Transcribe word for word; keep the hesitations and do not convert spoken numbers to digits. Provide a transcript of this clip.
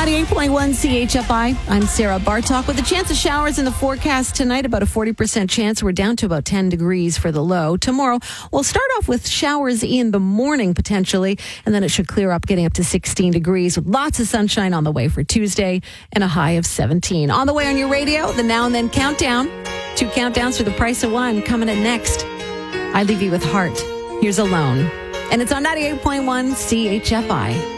ninety-eight point one C H F I. I'm Sarah Bartok with a chance of showers in the forecast tonight, about a forty percent chance. We're down to about ten degrees for the low. Tomorrow, we'll start off with showers in the morning potentially, and then it should clear up, getting up to sixteen degrees with lots of sunshine on the way for Tuesday and a high of seventeen. On the way on your radio, the Now and Then Countdown. Two countdowns for the price of one coming in next. I leave you with Heart. Here's Alone. And it's on ninety-eight point one C H F I.